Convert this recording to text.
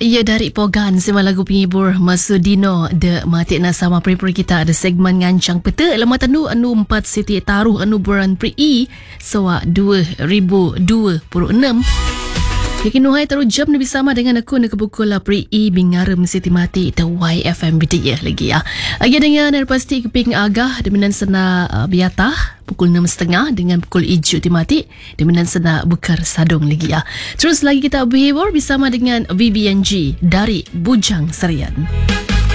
Ya, dari Pogan sema lagu penghibur Masudino de matik nak sama peri-peri kita ada segmen ngancang peta lama tanu anu 4 Siti taruh anu buran pri sewak 2026. Yakin nuhai taruh jam ni bersama dengan aku nak pukul pri bingaram Siti mati te YFM BDA lagi ya. Lagi dengan pasti keping agah deminan sena biatah pukul 6.30 dengan pukul ijuk timati deminan sena bukar sadong lagi ya. Terus lagi kita berhibur bersama dengan VBNG dari Bujang Serian.